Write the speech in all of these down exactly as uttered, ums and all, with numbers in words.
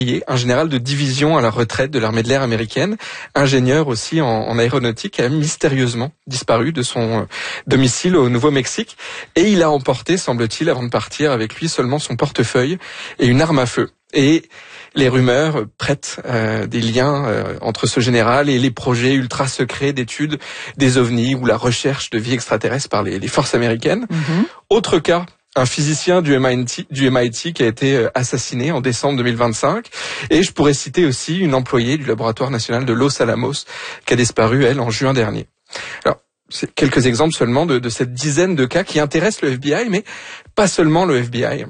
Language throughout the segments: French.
un général de division à la retraite de l'armée de l'air américaine, ingénieur aussi en, en aéronautique, a mystérieusement disparu de son domicile au Nouveau-Mexique. Et il a emporté, semble-t-il, avant de partir, avec lui seulement son portefeuille et une arme à feu. Et les rumeurs prêtent euh, des liens euh, entre ce général et les projets ultra secrets d'études des ovnis ou la recherche de vie extraterrestre par les, les forces américaines. Mm-hmm. Autre cas, un physicien du M I T, du M I T qui a été assassiné en décembre deux mille vingt-cinq. Et je pourrais citer aussi une employée du laboratoire national de Los Alamos qui a disparu, elle, en juin dernier. Alors, c'est quelques exemples seulement de, de cette dizaine de cas qui intéressent le F B I, mais pas seulement le F B I.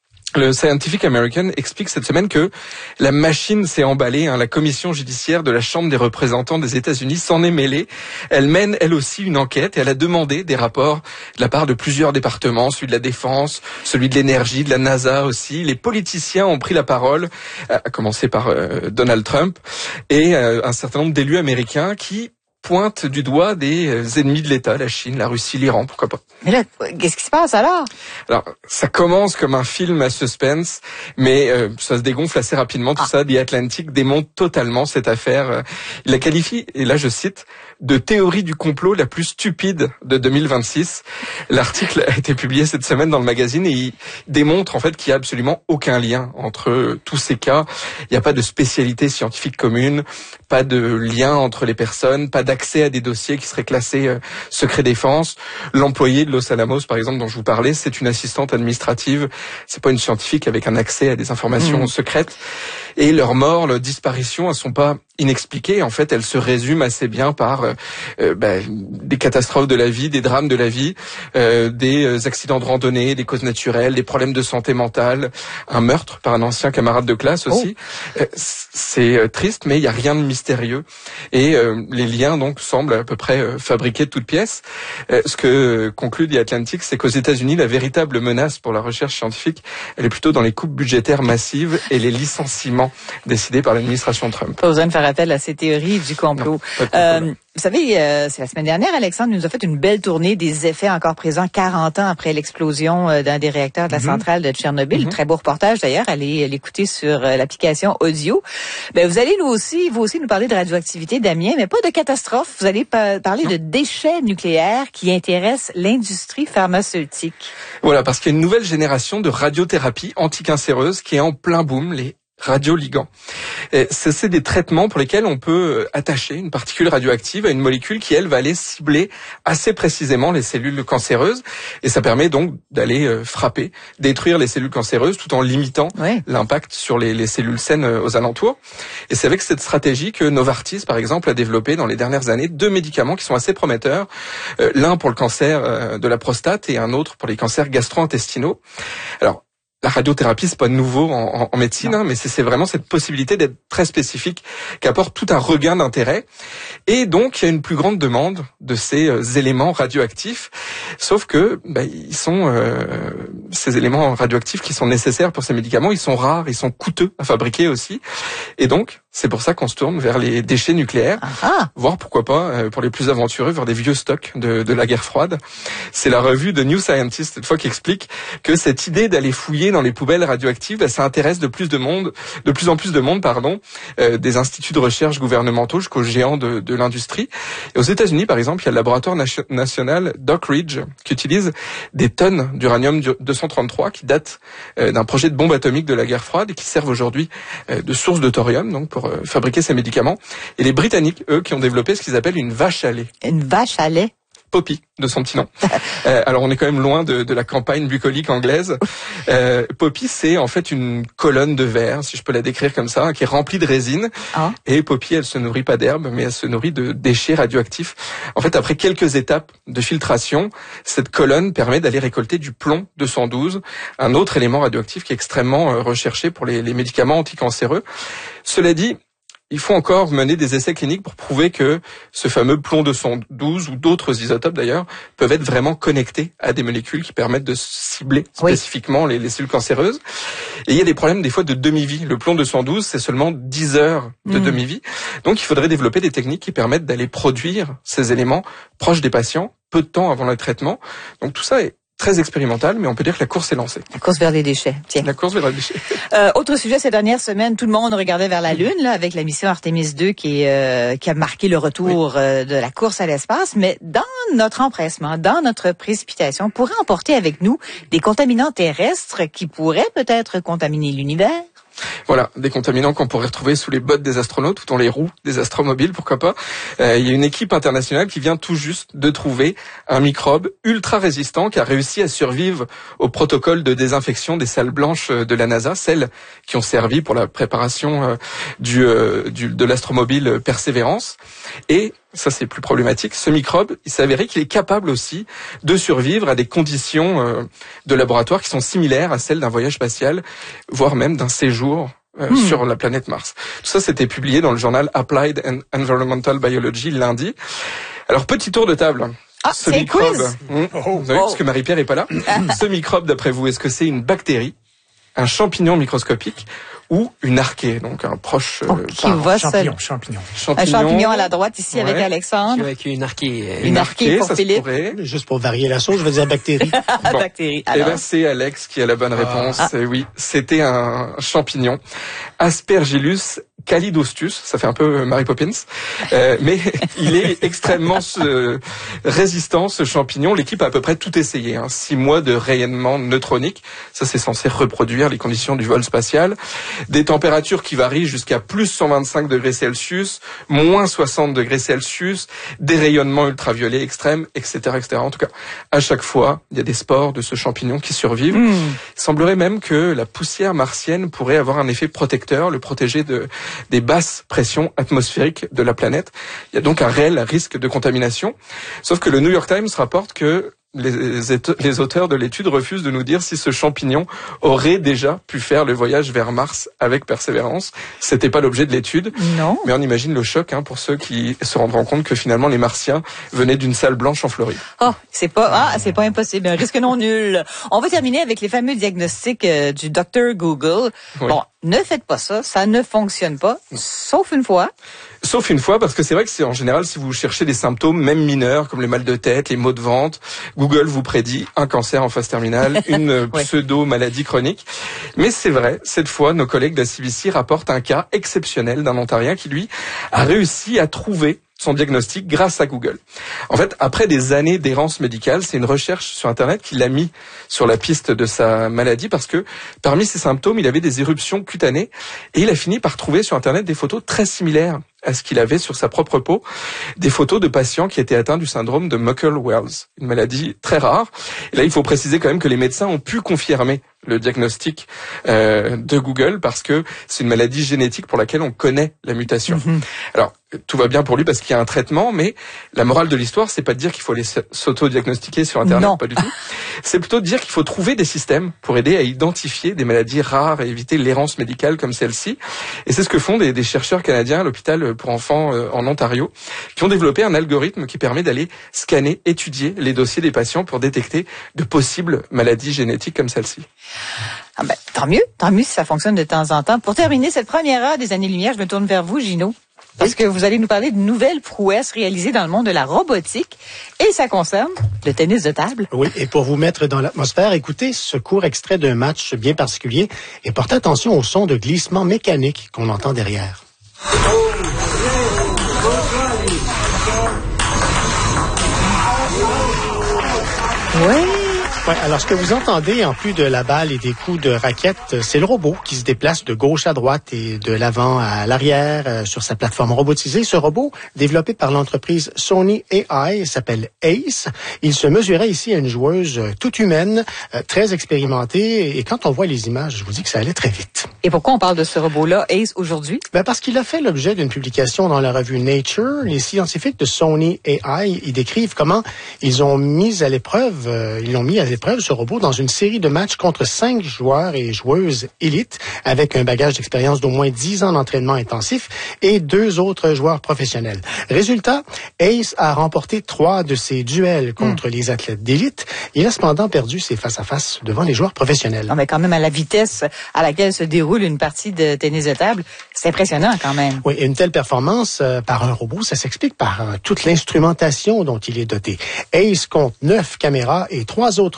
Le Scientific American explique cette semaine que la machine s'est emballée. Hein, la commission judiciaire de la Chambre des représentants des États-Unis s'en est mêlée. Elle mène, elle aussi, une enquête et elle a demandé des rapports de la part de plusieurs départements, celui de la Défense, celui de l'Énergie, de la NASA aussi. Les politiciens ont pris la parole, à commencer par euh, Donald Trump, et euh, un certain nombre d'élus américains qui pointe du doigt des ennemis de l'État, la Chine, la Russie, l'Iran, pourquoi pas. Mais là, qu'est-ce qui se passe alors? Alors, ça commence comme un film à suspense, mais euh, ça se dégonfle assez rapidement. Tout ah. ça, The Atlantic démonte totalement cette affaire. Il la qualifie, et là je cite, de théorie du complot la plus stupide de deux mille vingt-six. L'article a été publié cette semaine dans le magazine et il démontre en fait qu'il n'y a absolument aucun lien entre tous ces cas. Il n'y a pas de spécialité scientifique commune, pas de lien entre les personnes, pas d'accès à des dossiers qui seraient classés euh, secret défense. L'employé de Los Alamos, par exemple, dont je vous parlais, c'est une assistante administrative. C'est pas une scientifique avec un accès à des informations mmh. secrètes. Et leur mort, leur disparition, elles sont pas inexpliquées. En fait, elles se résument assez bien par euh, bah, des catastrophes de la vie, des drames de la vie, euh, des accidents de randonnée, des causes naturelles, des problèmes de santé mentale, un meurtre par un ancien camarade de classe aussi. Oh. Euh, c'est euh, triste, mais il y a rien de mystérieux. Et euh, les liens donc semblent à peu près euh, fabriqués de toutes pièces. Euh, ce que euh, conclut The Atlantic, c'est qu'aux États-Unis, la véritable menace pour la recherche scientifique, elle est plutôt dans les coupes budgétaires massives et les licenciements décidés par l'administration Trump. Pas besoin de faire appel à ces théories du complot. Non, euh, vous savez, euh, c'est la semaine dernière, Alexandre nous a fait une belle tournée des effets encore présents quarante ans après l'explosion euh, d'un des réacteurs de la mm-hmm. centrale de Tchernobyl. Mm-hmm. Très beau reportage d'ailleurs, allez l'écouter sur euh, l'application audio. Ben, vous allez nous aussi, vous aussi nous parler de radioactivité, Damien, mais pas de catastrophe. Vous allez pa- parler non. de déchets nucléaires qui intéressent l'industrie pharmaceutique. Voilà, parce qu'il y a une nouvelle génération de radiothérapie anticancéreuse qui est en plein boom, les radioligands. Et c'est des traitements pour lesquels on peut attacher une particule radioactive à une molécule qui, elle, va aller cibler assez précisément les cellules cancéreuses. Et ça permet donc d'aller frapper, détruire les cellules cancéreuses tout en limitant oui. l'impact sur les, les cellules saines aux alentours. Et c'est avec cette stratégie que Novartis, par exemple, a développé dans les dernières années deux médicaments qui sont assez prometteurs. Euh, l'un pour le cancer de la prostate et un autre pour les cancers gastro-intestinaux. Alors, la radiothérapie, c'est pas nouveau en, en, en médecine, hein, mais c'est, c'est vraiment cette possibilité d'être très spécifique qui apporte tout un regain d'intérêt. Et donc, il y a une plus grande demande de ces euh, éléments radioactifs. Sauf que, bah, ils sont euh, ces éléments radioactifs qui sont nécessaires pour ces médicaments, ils sont rares, ils sont coûteux à fabriquer aussi. Et donc, c'est pour ça qu'on se tourne vers les déchets nucléaires, ah. voire pourquoi pas, euh, pour les plus aventureux, vers des vieux stocks de, de la guerre froide. C'est la revue de New Scientist, cette fois, qui explique que cette idée d'aller fouiller dans les poubelles radioactives, bah, ça intéresse de plus de monde, de plus en plus de monde, pardon, euh, des instituts de recherche gouvernementaux jusqu'aux géants de, de l'industrie. Et aux États-Unis, par exemple, il y a le laboratoire nation- national Dock Ridge qui utilise des tonnes d'uranium deux cent trente-trois qui datent euh, d'un projet de bombe atomique de la guerre froide et qui servent aujourd'hui euh, de source de thorium, donc pour euh, fabriquer ces médicaments. Et les Britanniques, eux, qui ont développé ce qu'ils appellent une vache à lait. Une vache à lait? Poppy, de son petit nom. euh, alors on est quand même loin de, de la campagne bucolique anglaise. Euh, Poppy, c'est en fait une colonne de verre, si je peux la décrire comme ça, qui est remplie de résine. Ah. Et Poppy, elle se nourrit pas d'herbe, mais elle se nourrit de déchets radioactifs. En fait, après quelques étapes de filtration, cette colonne permet d'aller récolter du plomb deux cent douze, un autre élément radioactif qui est extrêmement recherché pour les, les médicaments anticancéreux. Cela dit, il faut encore mener des essais cliniques pour prouver que ce fameux plomb deux cent douze ou d'autres isotopes d'ailleurs peuvent être vraiment connectés à des molécules qui permettent de cibler spécifiquement oui. les, les cellules cancéreuses. Et il y a des problèmes des fois de demi-vie. Le plomb deux cent douze, c'est seulement dix heures de mmh. demi-vie. Donc il faudrait développer des techniques qui permettent d'aller produire ces éléments proches des patients, peu de temps avant le traitement. Donc tout ça est très expérimental, mais on peut dire que la course est lancée. La course vers les déchets, tiens. La course vers les déchets. Euh, autre sujet, cette dernière semaine, tout le monde regardait vers la Lune, là, avec la mission Artemis deux qui, euh, qui a marqué le retour oui. euh, de la course à l'espace. Mais dans notre empressement, dans notre précipitation, on pourrait emporter avec nous des contaminants terrestres qui pourraient peut-être contaminer l'univers. Voilà, des contaminants qu'on pourrait retrouver sous les bottes des astronautes ou dans les roues des astromobiles, pourquoi pas. Euh, il y a une équipe internationale qui vient tout juste de trouver un microbe ultra résistant qui a réussi à survivre au protocole de désinfection des salles blanches de la NASA, celles qui ont servi pour la préparation euh, du, euh, du, de l'astromobile Perseverance. Et ça, c'est plus problématique. Ce microbe, il s'est avéré qu'il est capable aussi de survivre à des conditions euh, de laboratoire qui sont similaires à celles d'un voyage spatial, voire même d'un séjour euh, mmh. sur la planète Mars. Tout ça, c'était publié dans le journal Applied and Environmental Biology lundi. Alors, petit tour de table. Ah, ce c'est microbe, quiz. Mmh, oh, vous avez vu, parce que Marie-Pierre est pas là. Ce microbe, d'après vous, est-ce que c'est une bactérie, un champignon microscopique ou une archée, donc un proche oh, euh, qui va champignon, champignon. Un champignon à la droite ici ouais. avec Alexandre. Avec une archée. Une, une archée pour Philippe. Juste pour varier la sauce, je vais dire bactérie. Bon. Bactérie. Et ben c'est Alex qui a la bonne réponse. Ah. Et oui, c'était un champignon, Aspergillus calidostus, ça fait un peu Mary Poppins, euh, mais il est extrêmement euh, résistant, ce champignon. L'équipe a à peu près tout essayé, hein. Six mois de rayonnement neutronique, ça c'est censé reproduire les conditions du vol spatial. Des températures qui varient jusqu'à plus cent vingt-cinq degrés Celsius, moins soixante degrés Celsius, des rayonnements ultraviolets extrêmes, et cetera, et cetera. En tout cas, à chaque fois, il y a des spores de ce champignon qui survivent. Mmh. Il semblerait même que la poussière martienne pourrait avoir un effet protecteur, le protéger de des basses pressions atmosphériques de la planète. Il y a donc un réel risque de contamination. Sauf que le New York Times rapporte que les, les auteurs de l'étude refusent de nous dire si ce champignon aurait déjà pu faire le voyage vers Mars avec Persévérance. C'était pas l'objet de l'étude. Non. Mais on imagine le choc hein, pour ceux qui se rendront compte que finalement les Martiens venaient d'une salle blanche en Floride. Oh, c'est pas, ah, c'est pas impossible. Un risque non nul. On va terminer avec les fameux diagnostics euh, du docteur Google. Oui. Bon, ne faites pas ça. Ça ne fonctionne pas. Sauf une fois. Sauf une fois, parce que c'est vrai que c'est en général, si vous cherchez des symptômes, même mineurs, comme les mal de tête, les maux de ventre, Google vous prédit un cancer en phase terminale, une ouais. pseudo-maladie chronique. Mais c'est vrai, cette fois, nos collègues de la C B C rapportent un cas exceptionnel d'un Ontarien qui, lui, a réussi à trouver son diagnostic grâce à Google. En fait, après des années d'errance médicale, c'est une recherche sur Internet qui l'a mis sur la piste de sa maladie parce que parmi ses symptômes, il avait des éruptions cutanées et il a fini par trouver sur Internet des photos très similaires à ce qu'il avait sur sa propre peau, des photos de patients qui étaient atteints du syndrome de Muckle-Wells, une maladie très rare. Et là, il faut préciser quand même que les médecins ont pu confirmer le diagnostic euh, de Google parce que c'est une maladie génétique pour laquelle on connaît la mutation. Mm-hmm. Alors, tout va bien pour lui parce qu'il y a un traitement, mais la morale de l'histoire, c'est pas de dire qu'il faut aller s'auto-diagnostiquer sur Internet, non. Pas du tout. C'est plutôt de dire qu'il faut trouver des systèmes pour aider à identifier des maladies rares et éviter l'errance médicale comme celle-ci. Et c'est ce que font des, des chercheurs canadiens à l'hôpital pour enfants euh, en Ontario, qui ont développé un algorithme qui permet d'aller scanner, étudier les dossiers des patients pour détecter de possibles maladies génétiques comme celle-ci. Ah ben, tant mieux, tant mieux si ça fonctionne de temps en temps. Pour terminer cette première heure des années-lumière, je me tourne vers vous, Gino. Parce que vous allez nous parler de nouvelles prouesses réalisées dans le monde de la robotique et ça concerne le tennis de table. Oui, et pour vous mettre dans l'atmosphère, écoutez ce court extrait d'un match bien particulier et portez attention au son de glissement mécanique qu'on entend derrière. Oui. Ouais, alors ce que vous entendez, en plus de la balle et des coups de raquette, c'est le robot qui se déplace de gauche à droite et de l'avant à l'arrière euh, sur sa plateforme robotisée. Ce robot, développé par l'entreprise Sony A I, s'appelle Ace. Il se mesurait ici à une joueuse euh, toute humaine, euh, très expérimentée. Et quand on voit les images, je vous dis que ça allait très vite. Et pourquoi on parle de ce robot-là, Ace, aujourd'hui? Ben parce qu'il a fait l'objet d'une publication dans la revue Nature. Les scientifiques de Sony A I, ils décrivent comment ils ont mis à l'épreuve, euh, ils l'ont mis à l'épreuve ce robot dans une série de matchs contre cinq joueurs et joueuses élites avec un bagage d'expérience d'au moins dix ans d'entraînement intensif et deux autres joueurs professionnels. Résultat, Ace a remporté trois de ses duels contre mmh. les athlètes d'élite. Il a cependant perdu ses face-à-face devant les joueurs professionnels. Non, mais quand même, à la vitesse à laquelle se déroule une partie de tennis de table, c'est impressionnant quand même. Oui, et une telle performance euh, par un robot, ça s'explique par euh, toute l'instrumentation dont il est doté. Ace compte neuf caméras et trois autres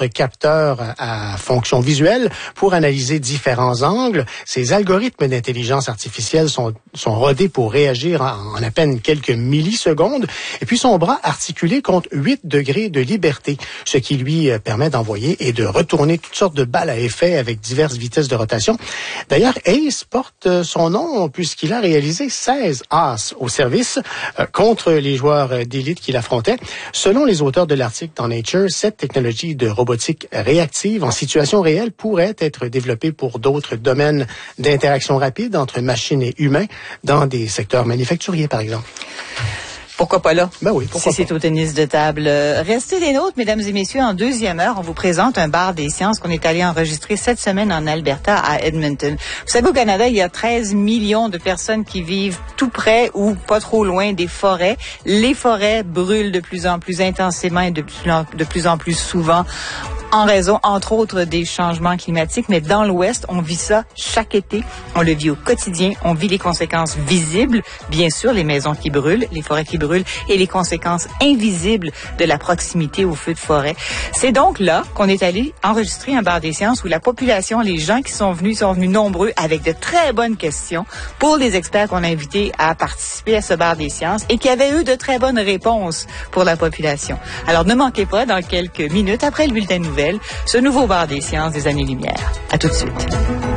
d'autres capteurs à fonction visuelle pour analyser différents angles. Ces algorithmes d'intelligence artificielle sont, sont rodés pour réagir en, en à peine quelques millisecondes. Et puis son bras articulé compte huit degrés de liberté, ce qui lui permet d'envoyer et de retourner toutes sortes de balles à effet avec diverses vitesses de rotation. D'ailleurs, Ace porte son nom puisqu'il a réalisé seize As au service euh, contre les joueurs d'élite qu'il affrontait. Selon les auteurs de l'article dans Nature, cette technologie de robotique réactive en situation réelle pourrait être développée pour d'autres domaines d'interaction rapide entre machines et humains dans des secteurs manufacturiers, par exemple. Pourquoi pas là? Ben oui, pourquoi si c'est au tennis de table. Restez des nôtres, mesdames et messieurs. En deuxième heure, on vous présente un bar des sciences qu'on est allé enregistrer cette semaine en Alberta, à Edmonton. Vous savez, au Canada, il y a treize millions de personnes qui vivent tout près ou pas trop loin des forêts. Les forêts brûlent de plus en plus intensément et de plus en, de plus, en plus souvent en raison, entre autres, des changements climatiques. Mais dans l'Ouest, on vit ça chaque été. On le vit au quotidien. On vit les conséquences visibles, bien sûr, les maisons qui brûlent, les forêts qui brûlent et les conséquences invisibles de la proximité aux feux de forêt. C'est donc là qu'on est allé enregistrer un bar des sciences où la population, les gens qui sont venus, sont venus nombreux avec de très bonnes questions pour les experts qu'on a invités à participer à ce bar des sciences et qui avaient, eux, de très bonnes réponses pour la population. Alors, ne manquez pas, dans quelques minutes, après le bulletin de nouvelles, ce nouveau bar des sciences des années-lumière. À tout de suite.